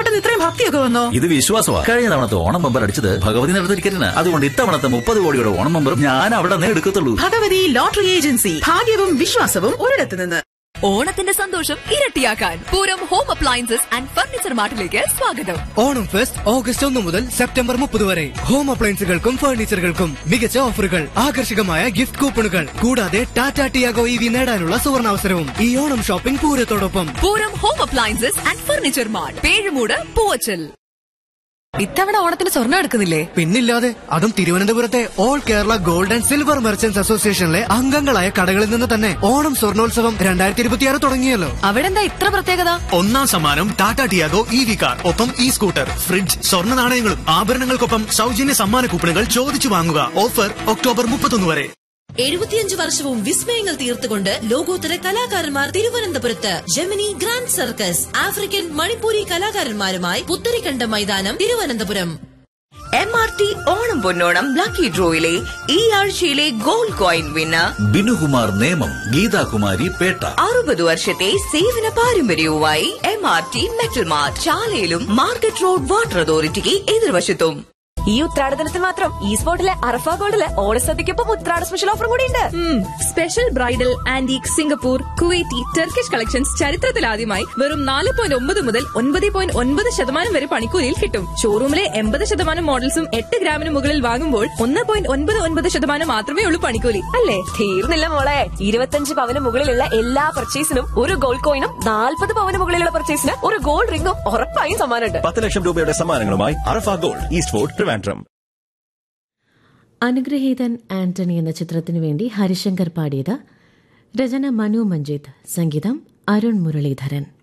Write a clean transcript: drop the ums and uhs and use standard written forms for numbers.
പെട്ടെന്ന് ഇത്രയും ഭക്തിയൊക്കെ വന്നോ? ഇത് വിശ്വാസമാണ്. കഴിഞ്ഞ തവണത്തെ ഓണം ബമ്പർ അടിച്ചത് ഭഗവതി നടത്ത ടിക്കറ്റിന്. അതുകൊണ്ട് ഇത്തവണത്തെ 30 കോടിയുടെ ഓണം ബമ്പർ ഞാൻ അവിടെ നിന്ന് എടുക്കത്തുള്ളൂ. Bhagavathi lottery agency. ഭാഗ്യവും വിശ്വാസവും ഒരിടത്ത് നിന്ന്. ഓണത്തിന്റെ സന്തോഷം ഇരട്ടിയാക്കാൻ Pooram home appliances and furniture മാർട്ടിലേക്ക് സ്വാഗതം. ഓണം ഫെസ്റ്റ് ഓഗസ്റ്റ് 1 മുതൽ സെപ്റ്റംബർ 30 വരെ. ഹോം അപ്ലയൻസുകൾക്കും ഫർണിച്ചറുകൾക്കും മികച്ച ഓഫറുകൾ, ആകർഷകമായ ഗിഫ്റ്റ് കൂപ്പണുകൾ, കൂടാതെ ടാറ്റ ടിയാഗോ EV നേടാനുള്ള സുവർണാവസരവും ഈ Onam shopping പൂരത്തോടൊപ്പം. Pooram home appliances and furniture mart, Pezhumoodu, Poovachal. ഇത്തവണ ഓണത്തിന് സ്വർണ്ണം എടുക്കുന്നില്ലേ? പിന്നില്ലാതെ, അതും തിരുവനന്തപുരത്തെ all Kerala gold and silver merchants അസോസിയേഷനിലെ അംഗങ്ങളായ കടകളിൽ നിന്ന് തന്നെ. ഓണം സ്വർണോത്സവം 2026 തുടങ്ങിയല്ലോ. അവിടെ എന്താ ഇത്ര പ്രത്യേകത? ഒന്നാം സമ്മാനം ടാറ്റ ടിയാഗോ EV കാർ, ഒപ്പം സ്കൂട്ടർ, ഫ്രിഡ്ജ്, സ്വർണ്ണ നാണയങ്ങളും ആഭരണങ്ങൾക്കൊപ്പം സൗജന്യ സമ്മാന കൂപ്പണുകൾ ചോദിച്ചു വാങ്ങുക. ഓഫർ ഒക്ടോബർ 31 വരെ. 75 വർഷവും വിസ്മയങ്ങൾ തീർത്തുകൊണ്ട് ലോകോത്തര കലാകാരന്മാർ തിരുവനന്തപുരത്ത്. Gemini grand circus African Manipuri കലാകാരന്മാരുമായി പുത്തരിക്കണ്ട മൈതാനം, തിരുവനന്തപുരം. MRT ഓണം പൊന്നോണം ലക്കി ഡ്രോയിലെ ഈ ആഴ്ചയിലെ gold coin winner Binukumar Nemom, Geethakumari Pettah. 60 വർഷത്തെ സേവന പാരമ്പര്യവുമായി MRT metal mart, ചാലയിലും market road water അതോറിറ്റിക്ക് എതിർവശത്തും. ഈ ഉത്രാടദിനത്തിൽ മാത്രം ഈ സ്പോട്ടിലെ അറഫ ഗോൾഡിലെ ഓണസദ്യക്കൊപ്പം ഉത്രാട സ്പെഷ്യൽ ഓഫർ കൂടി ഉണ്ട്. Special bridal, antique, Singapore, Kuwaiti, Turkish collections ചരിത്രത്തിലാദ്യമായി വെറും 4.9 മുതൽ 9.9% വരെ പണിക്കൂലിയിൽ കിട്ടും. ഷോറൂമിലെ 80% മോഡൽസും 8 ഗ്രാമിന് മുകളിൽ വാങ്ങുമ്പോൾ 1.99% മാത്രമേ ഉള്ളൂ പണിക്കൂലി. അല്ലേ? തീർന്നില്ല മോളെ, 25 പവന് മുകളിലുള്ള എല്ലാ പർച്ചേസിനും ഒരു ഗോൾഡ് കോയിനും 40 പവന് മുകളിലുള്ള പർച്ചേസിന് ഒരു ഗോൾഡ് റിംഗും ഉറപ്പായും സമ്മാനമുണ്ട്. 10 ലക്ഷം രൂപയുടെ സമ്മാനങ്ങളുമായി അറഫ gold, east fort, Trivandrum. അനുഗ്രഹീതൻ Antony എന്ന ചിത്രത്തിനു വേണ്ടി ഹരിശങ്കർ പാടിയത്. രചന മനു മഞ്ജിത്ത്, സംഗീതം അരുൺ മുരളീധരൻ.